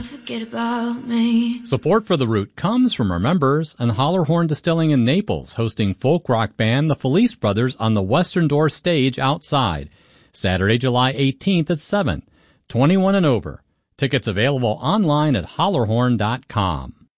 Forget about me. Support for The Root comes from our members and Hollerhorn Distilling in Naples, hosting folk rock band The Felice Brothers on the Western Door stage outside, Saturday, July 18th at 7, 21 and over. Tickets available online at hollerhorn.com.